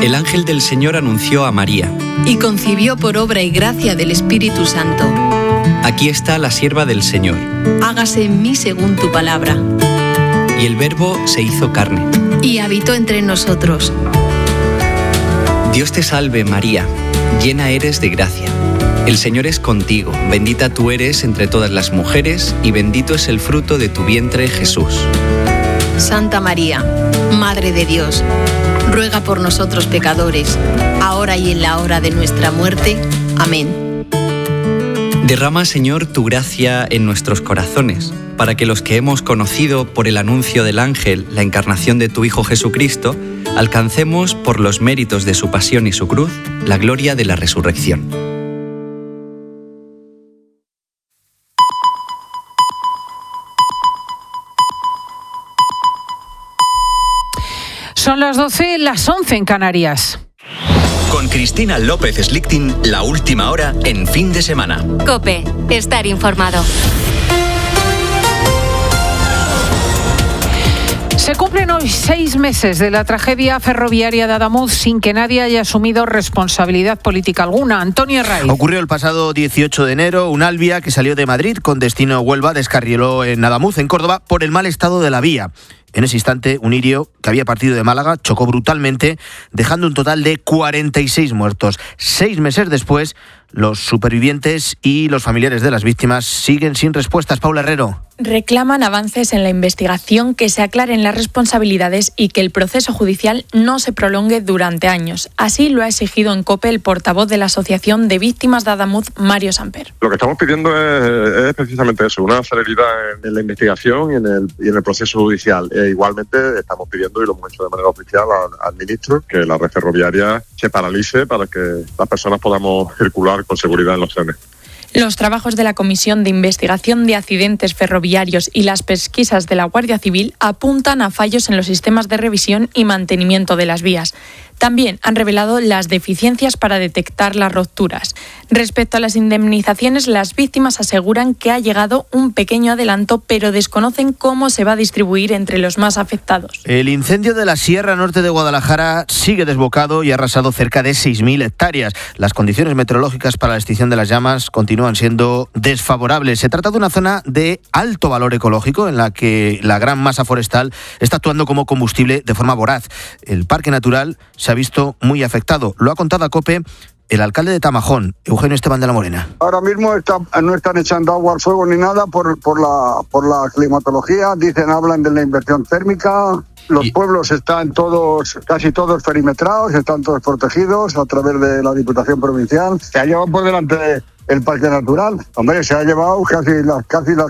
El ángel del Señor anunció a María. Y concibió por obra y gracia del Espíritu Santo. Aquí está la sierva del Señor. Hágase en mí según tu palabra. Y el Verbo se hizo carne. Y habitó entre nosotros. Dios te salve, María, llena eres de gracia. El Señor es contigo, bendita tú eres entre todas las mujeres, y bendito es el fruto de tu vientre, Jesús. Santa María, Madre de Dios, ruega por nosotros pecadores, ahora y en la hora de nuestra muerte. Amén. Derrama, Señor, tu gracia en nuestros corazones, para que los que hemos conocido por el anuncio del ángel la encarnación de tu Hijo Jesucristo, alcancemos por los méritos de su pasión y su cruz la gloria de la resurrección. Son las 12, las 11 en Canarias. Con Cristina López Slichting, la última hora en fin de semana. COPE, estar informado. Se cumplen hoy 6 meses de la tragedia ferroviaria de Adamuz sin que nadie haya asumido responsabilidad política alguna. Antonio Herraiz. Ocurrió el pasado 18 de enero. Un Alvia que salió de Madrid con destino a Huelva descarriló en Adamuz, en Córdoba, por el mal estado de la vía. En ese instante, un Irio que había partido de Málaga chocó brutalmente, dejando un total de 46 muertos. 6 meses después, los supervivientes y los familiares de las víctimas siguen sin respuestas. Paula Herrero. Reclaman avances en la investigación, que se aclaren las responsabilidades y que el proceso judicial no se prolongue durante años. Así lo ha exigido en COPE el portavoz de la Asociación de Víctimas de Adamuz, Mario Samper. Lo que estamos pidiendo es precisamente eso, una celeridad en la investigación y en el proceso judicial. Igualmente estamos pidiendo, y lo hemos hecho de manera oficial, al ministro, que la red ferroviaria se paralice para que las personas podamos circular con seguridad en los trenes. Los trabajos de la Comisión de Investigación de Accidentes Ferroviarios y las pesquisas de la Guardia Civil apuntan a fallos en los sistemas de revisión y mantenimiento de las vías. También han revelado las deficiencias para detectar las rupturas. Respecto a las indemnizaciones, las víctimas aseguran que ha llegado un pequeño adelanto, pero desconocen cómo se va a distribuir entre los más afectados. El incendio de la Sierra Norte de Guadalajara sigue desbocado y ha arrasado cerca de 6.000 hectáreas. Las condiciones meteorológicas para la extinción de las llamas continúan siendo desfavorables. Se trata de una zona de alto valor ecológico en la que la gran masa forestal está actuando como combustible de forma voraz. El parque natural se ha visto muy afectado. Lo ha contado a COPE el alcalde de Tamajón, Eugenio Esteban de la Morena. Ahora mismo no están echando agua al fuego ni nada por la climatología. Hablan de la inversión térmica. Los pueblos están casi todos perimetrados, están todos protegidos a través de la Diputación Provincial. Se ha llevado por delante el parque natural. Hombre, se ha llevado casi las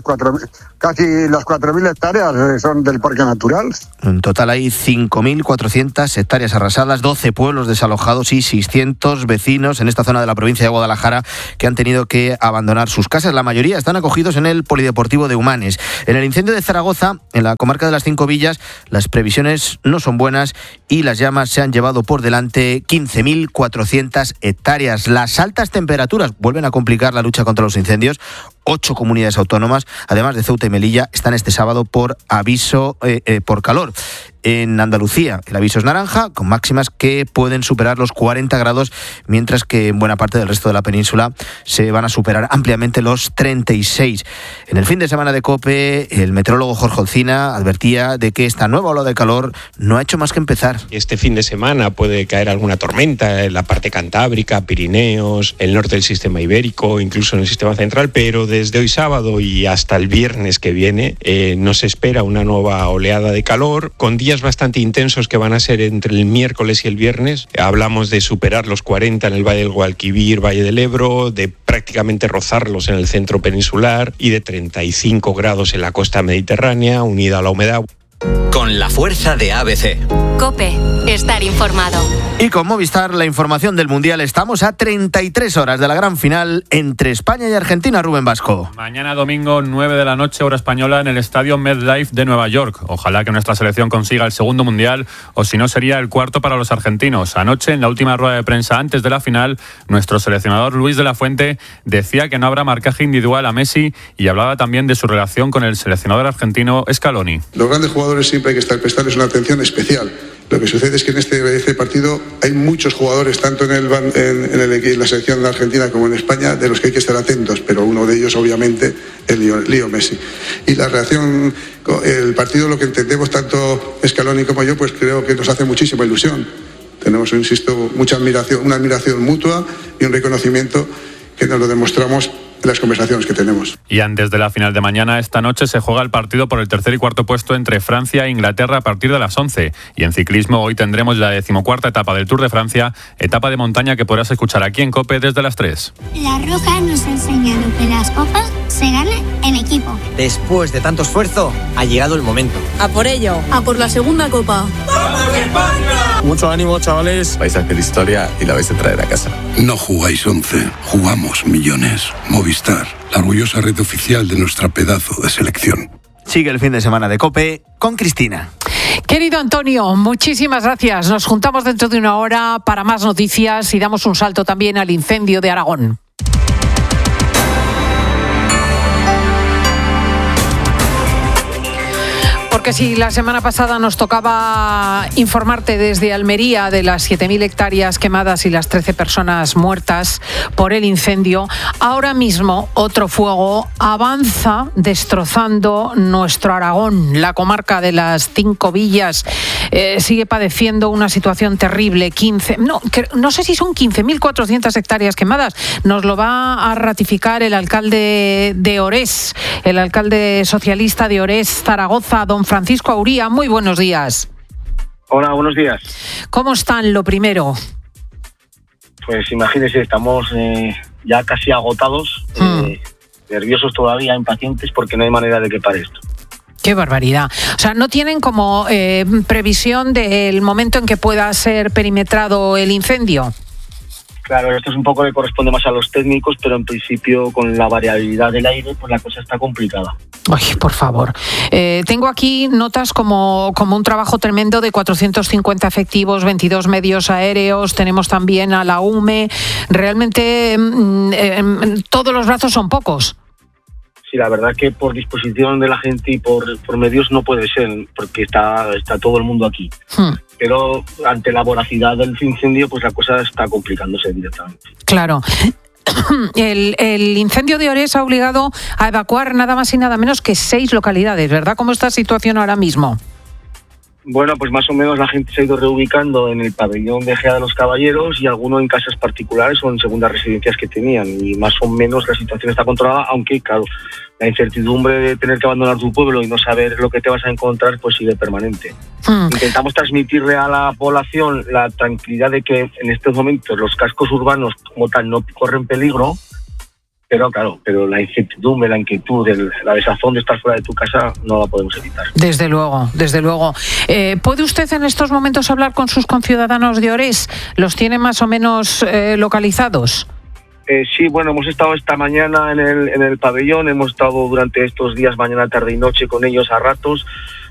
4.000 hectáreas son del parque natural. En total hay 5.400 hectáreas arrasadas, 12 pueblos desalojados y 600 vecinos en esta zona de la provincia de Guadalajara que han tenido que abandonar sus casas. La mayoría están acogidos en el Polideportivo de Humanes. En el incendio de Zaragoza, en la comarca de las 5 Villas, las previsiones no son buenas y las llamas se han llevado por delante 15.400 hectáreas. Las altas temperaturas vuelven a complicar la lucha contra los incendios. 8 comunidades autónomas, además de Ceuta y Melilla, están este sábado por aviso por calor. En Andalucía el aviso es naranja, con máximas que pueden superar los 40 grados, mientras que en buena parte del resto de la península se van a superar ampliamente los 36. En el fin de semana de COPE, el meteorólogo Jorge Olcina advertía de que esta nueva ola de calor no ha hecho más que empezar. Este fin de semana puede caer alguna tormenta en la parte cantábrica, Pirineos, el norte del sistema ibérico, incluso en el sistema central, pero desde hoy sábado y hasta el viernes que viene nos espera una nueva oleada de calor, con días bastante intensos que van a ser entre el miércoles y el viernes. Hablamos de superar los 40 en el Valle del Guadalquivir, Valle del Ebro, de prácticamente rozarlos en el centro peninsular y de 35 grados en la costa mediterránea, unida a la humedad. Con la fuerza de ABC. COPE, estar informado. Y con Movistar, la información del Mundial. Estamos a 33 horas de la gran final entre España y Argentina. Rubén Vasco. Mañana domingo, 9 de la noche, hora española, en el estadio MetLife de Nueva York. Ojalá que nuestra selección consiga el segundo Mundial, o si no sería el cuarto para los argentinos. Anoche, en la última rueda de prensa antes de la final, nuestro seleccionador Luis de la Fuente decía que no habrá marcaje individual a Messi y hablaba también de su relación con el seleccionador argentino Scaloni. Los grandes jugadores siempre hay que prestarles una atención especial. Lo que sucede es que en este partido hay muchos jugadores, tanto en la selección de Argentina como en España, de los que hay que estar atentos, pero uno de ellos, obviamente, es Leo Messi. Y la reacción, el partido, lo que entendemos tanto Scaloni como yo, pues creo que nos hace muchísima ilusión. Tenemos, insisto, una admiración mutua y un reconocimiento que nos lo demostramos en las conversaciones que tenemos. Y antes de la final de mañana, esta noche se juega el partido por el tercer y cuarto puesto entre Francia e Inglaterra a partir de las 11. Y en ciclismo hoy tendremos la 14ª etapa del Tour de Francia, etapa de montaña que podrás escuchar aquí en COPE desde las 3. La Roja nos ha enseñado que las copas se ganan en equipo. Después de tanto esfuerzo, ha llegado el momento. A por ello. A por la segunda copa. ¡Vamos España! Mucho ánimo, chavales. Vais a hacer historia y la vais a traer a casa. No jugáis 11, jugamos millones. Movistar, la orgullosa red oficial de nuestra pedazo de selección. Sigue el fin de semana de COPE con Cristina. Querido Antonio, muchísimas gracias. Nos juntamos dentro de una hora para más noticias y damos un salto también al incendio de Aragón. Porque si la semana pasada nos tocaba informarte desde Almería de las 7.000 hectáreas quemadas y las 13 personas muertas por el incendio, ahora mismo otro fuego avanza destrozando nuestro Aragón. La comarca de las 5 villas sigue padeciendo una situación terrible. No sé si son 15.400 hectáreas quemadas. Nos lo va a ratificar el alcalde de Orés, el alcalde socialista de Orés, Zaragoza, don Francisco Auría. Muy buenos días. Hola, buenos días. ¿Cómo están, lo primero? Pues imagínese, estamos ya casi agotados, nerviosos todavía, impacientes, porque no hay manera de que pare esto. ¡Qué barbaridad! O sea, ¿no tienen como previsión del momento en que pueda ser perimetrado el incendio? Claro, esto es un poco, le corresponde más a los técnicos, pero en principio con la variabilidad del aire, pues la cosa está complicada. Ay, por favor. Tengo aquí notas como un trabajo tremendo de 450 efectivos, 22 medios aéreos, tenemos también a la UME. Realmente todos los brazos son pocos. Sí, la verdad que por disposición de la gente y por medios no puede ser, porque está todo el mundo aquí. Pero ante la voracidad del incendio, pues la cosa está complicándose directamente. Claro. El incendio de Orés ha obligado a evacuar nada más y nada menos que 6 localidades, ¿verdad? ¿Cómo está la situación ahora mismo? Bueno, pues más o menos la gente se ha ido reubicando en el pabellón de Gea de los Caballeros y algunos en casas particulares o en segundas residencias que tenían. Y más o menos la situación está controlada, aunque, claro, la incertidumbre de tener que abandonar tu pueblo y no saber lo que te vas a encontrar, pues sigue permanente. Intentamos transmitirle a la población la tranquilidad de que en estos momentos los cascos urbanos como tal no corren peligro, pero claro, la incertidumbre, la inquietud, la desazón de estar fuera de tu casa no la podemos evitar. Desde luego, desde luego. ¿Puede usted en estos momentos hablar con sus conciudadanos de Orés? ¿Los tiene más o menos localizados? Sí, bueno, hemos estado esta mañana en el pabellón, hemos estado durante estos días, mañana, tarde y noche, con ellos a ratos.